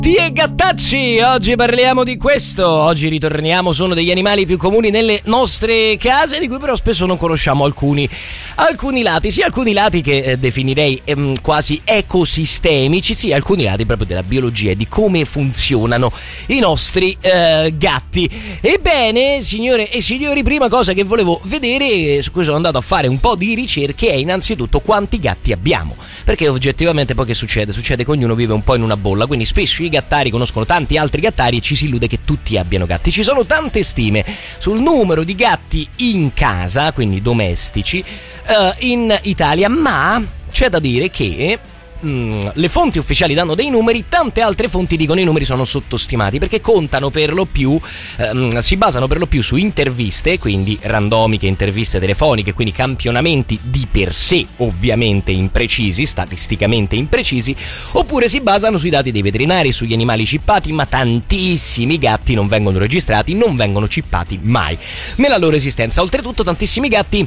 E gattacci, oggi parliamo di questo. Oggi ritorniamo su uno degli animali più comuni nelle nostre case, di cui però spesso non conosciamo alcuni lati, sia alcuni lati che definirei quasi ecosistemici, sia alcuni lati proprio della biologia e di come funzionano i nostri gatti. Ebbene, signore e signori, prima cosa che volevo vedere, su cui sono andato a fare un po' di ricerche, è innanzitutto quanti gatti abbiamo, perché oggettivamente poi che succede? Succede che ognuno vive un po' in una bolla, quindi spesso i gattari conoscono tanti altri gattari e ci si illude che tutti abbiano gatti. Ci sono tante stime sul numero di gatti in casa, quindi domestici, in Italia, ma c'è da dire che le fonti ufficiali danno dei numeri, tante altre fonti dicono i numeri sono sottostimati, perché contano per lo più, si basano per lo più su interviste, quindi randomiche, interviste telefoniche, quindi campionamenti di per sé ovviamente imprecisi, statisticamente imprecisi, oppure si basano sui dati dei veterinari, sugli animali cippati, ma tantissimi gatti non vengono registrati, non vengono cippati mai nella loro esistenza. Oltretutto tantissimi gatti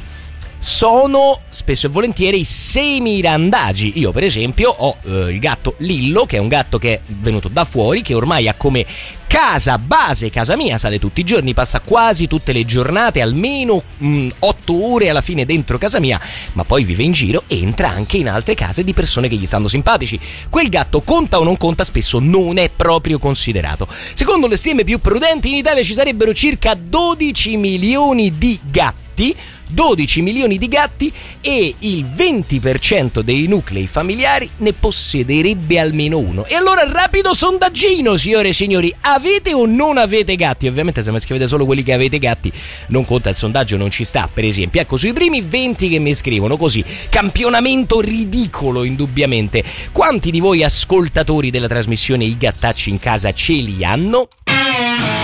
sono spesso e volentieri semirandagi. Io per esempio ho il gatto Lillo, che è un gatto che è venuto da fuori, che ormai ha come casa base casa mia, sale tutti i giorni, passa quasi tutte le giornate, almeno 8 ore alla fine dentro casa mia, ma poi vive in giro e entra anche in altre case di persone che gli stanno simpatici. Quel gatto conta o non conta? Spesso non è proprio considerato. Secondo le stime più prudenti in Italia ci sarebbero circa 12 milioni di gatti, 12 milioni di gatti, e il 20% dei nuclei familiari ne possederebbe almeno uno. E allora rapido sondaggino, signore e signori: avete o non avete gatti? Ovviamente se mi scrivete solo quelli che avete gatti non conta, il sondaggio non ci sta. Per esempio, ecco, sui primi 20 che mi scrivono, così, campionamento ridicolo indubbiamente, quanti di voi ascoltatori della trasmissione I Gattacci in casa ce li hanno?